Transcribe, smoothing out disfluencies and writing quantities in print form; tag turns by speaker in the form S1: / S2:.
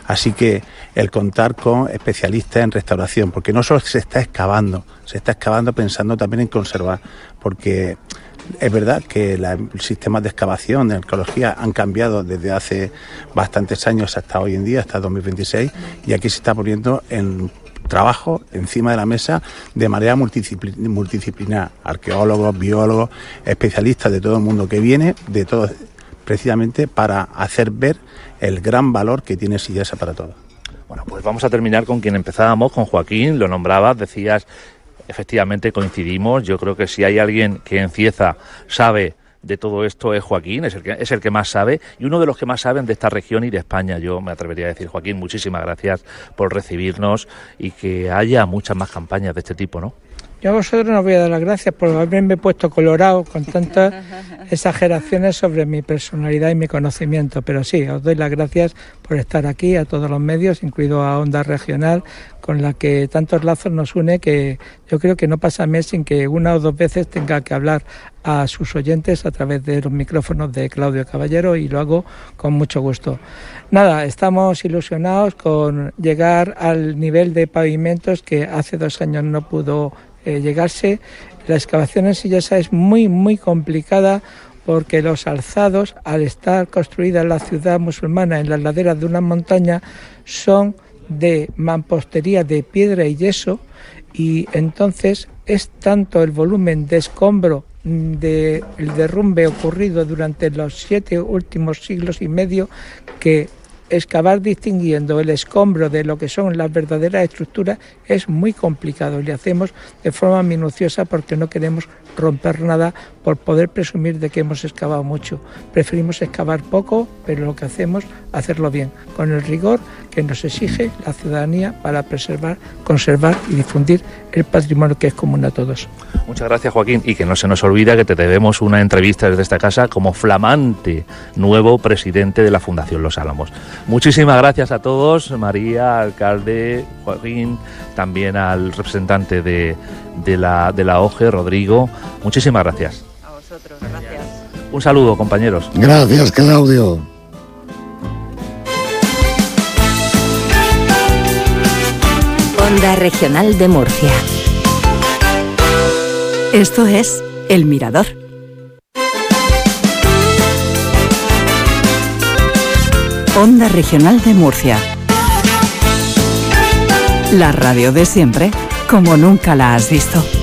S1: Así que el contar con especialistas en restauración, porque no solo se está excavando pensando también en conservar, porque es verdad que los sistemas de excavación, de arqueología, han cambiado desde hace bastantes años hasta hoy en día, hasta 2026, y aquí se está poniendo en trabajo encima de la mesa de manera multidisciplinar, arqueólogos, biólogos, especialistas de todo el mundo que viene, de todo, precisamente para hacer ver el gran valor que tiene Sillesa para todos.
S2: Bueno, pues vamos a terminar con quien empezábamos, con Joaquín, lo nombrabas, decías, efectivamente coincidimos, yo creo que si hay alguien que en Cieza sabe de todo esto es Joaquín, es el que más sabe y uno de los que más saben de esta región y de España. Yo me atrevería a decir, Joaquín, muchísimas gracias por recibirnos y que haya muchas más campañas de este tipo, ¿no?
S3: Yo a vosotros no voy a dar las gracias por haberme puesto colorado con tantas exageraciones sobre mi personalidad y mi conocimiento, pero sí, os doy las gracias por estar aquí, a todos los medios, incluido a Onda Regional, con la que tantos lazos nos une, que yo creo que no pasa mes sin que una o dos veces tenga que hablar a sus oyentes a través de los micrófonos de Claudio Caballero, y lo hago con mucho gusto. Nada, estamos ilusionados con llegar al nivel de pavimentos que hace 2 años no pudo llegarse. La excavación en Sillesa es muy complicada porque los alzados, al estar construida la ciudad musulmana en las laderas de una montaña, son de mampostería de piedra y yeso, y entonces es tanto el volumen de escombro del derrumbe ocurrido durante los 7 últimos siglos y medio que excavar distinguiendo el escombro de lo que son las verdaderas estructuras es muy complicado, y lo hacemos de forma minuciosa porque no queremos romper nada por poder presumir de que hemos excavado mucho. Preferimos excavar poco, pero lo que hacemos, hacerlo bien, con el rigor que nos exige la ciudadanía para preservar, conservar y difundir el patrimonio que es común a todos.
S2: Muchas gracias, Joaquín, y que no se nos olvida que te debemos una entrevista desde esta casa como flamante nuevo presidente de la Fundación Los Álamos. Muchísimas gracias a todos, María, alcalde, Joaquín, también al representante de la OGE, Rodrigo. Muchísimas gracias.
S4: A vosotros, gracias.
S2: Un saludo, compañeros.
S5: Gracias, Claudio.
S6: Onda Regional de Murcia. Esto es El Mirador. Onda Regional de Murcia. La radio de siempre, como nunca la has visto.